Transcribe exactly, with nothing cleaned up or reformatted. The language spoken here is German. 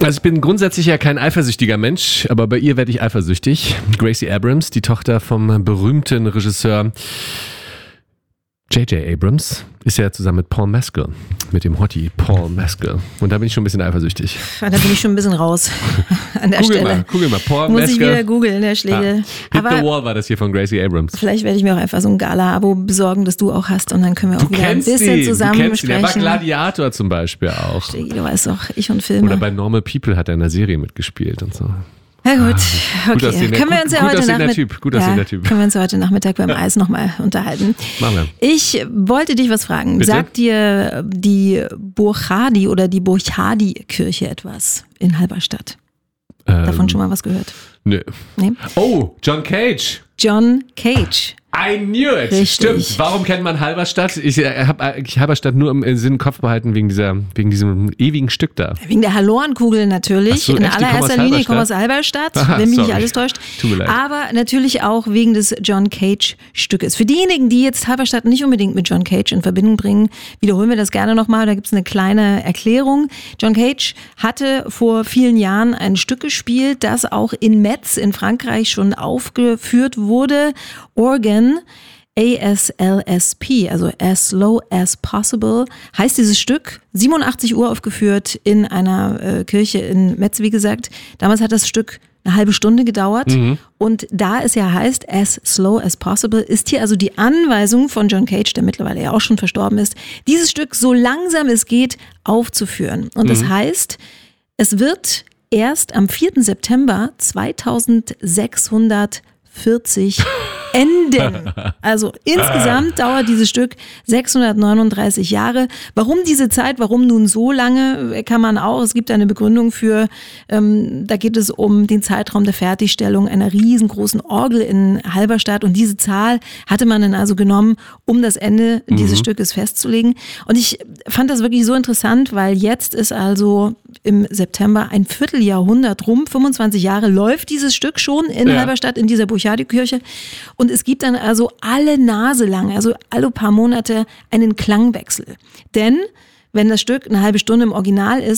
Also ich bin grundsätzlich ja kein eifersüchtiger Mensch, aber bei ihr werde ich eifersüchtig. Gracie Abrams, die Tochter vom berühmten Regisseur J J Abrams, ist ja zusammen mit Paul Mescal, mit dem Hottie Paul Mescal. Und da bin ich schon ein bisschen eifersüchtig. Da bin ich schon ein bisschen raus an der Google Stelle. Mal, Google mal, Paul Muss Mescal. ich wieder googeln, der Schlegel. Ja. Hit Aber the Wall war das hier von Gracie Abrams. vielleicht werde ich mir auch einfach so ein Gala-Abo besorgen, das du auch hast, und dann können wir auch Du wieder ein kennst bisschen ihn, zusammen du kennst ihn. sprechen. Er war Gladiator zum Beispiel auch. Schlegel, du weißt doch, ich und Filme. Oder bei Normal People hat er in der Serie mitgespielt und so. Na gut, okay. Gut aussehender- können wir gut- uns ja gut heute aussehender Nachmittag, Typ, gut aussehender Typ. können wir uns heute Nachmittag beim Eis nochmal unterhalten. Machen wir. Ich wollte dich was fragen. Bitte? Sagt dir die Burchadi oder die Burchadi-Kirche etwas in Halberstadt? Davon Ähm, schon mal was gehört? Nö. Nee? Oh, John Cage. John Cage. I knew it. Richtig. Stimmt. Warum kennt man Halberstadt? Ich äh, habe eigentlich Halberstadt nur im Sinn im Kopf behalten wegen dieser, wegen diesem ewigen Stück da. Wegen der Hallorenkugel natürlich. Ach so, in echt? Die kommen aus allererster Linie kommen aus Halberstadt? Halberstadt, Aha, wenn mich nicht sorry. alles täuscht. Tut mir leid. Aber natürlich auch wegen des John Cage-Stückes. Für diejenigen, die jetzt Halberstadt nicht unbedingt mit John Cage in Verbindung bringen, wiederholen wir das gerne nochmal. Da gibt es eine kleine Erklärung. John Cage hatte vor vielen Jahren ein Stück gespielt, das auch in Metz in Frankreich schon aufgeführt wurde. Organ. A S L S P, also As Slow as Possible, heißt dieses Stück, siebenundachtzig Uhr aufgeführt in einer äh, Kirche in Metz, wie gesagt. Damals hat das Stück eine halbe Stunde gedauert. Mhm. Und da es ja heißt, As Slow as Possible, ist hier also die Anweisung von John Cage, der mittlerweile ja auch schon verstorben ist, dieses Stück so langsam es geht aufzuführen. Und mhm. das heißt, es wird erst am vierten September zweitausendsechshundertvierzig enden. Also insgesamt dauert dieses Stück sechshundertneununddreißig Jahre. Warum diese Zeit, warum nun so lange, kann man auch, es gibt eine Begründung für, ähm, da geht es um den Zeitraum der Fertigstellung einer riesengroßen Orgel in Halberstadt, und diese Zahl hatte man dann also genommen, um das Ende mhm. dieses Stückes festzulegen. Und ich fand das wirklich so interessant, weil jetzt ist also im September ein Vierteljahrhundert rum, fünfundzwanzig Jahre läuft dieses Stück schon in ja. Halberstadt, in dieser Burchadi-Kirche. Und es gibt dann also alle Nase lang, also alle paar Monate einen Klangwechsel. Denn wenn das Stück eine halbe Stunde im Original ist,